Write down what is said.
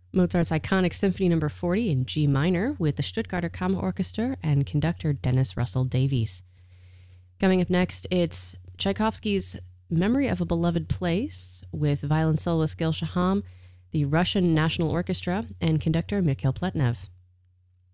Mozart's iconic Symphony No. 40 in G minor with the Stuttgarter Kammerorchester and conductor Dennis Russell Davies. Coming up next, it's Tchaikovsky's Memory of a Beloved Place with violin soloist Gil Shaham, the Russian National Orchestra, and conductor Mikhail Pletnev.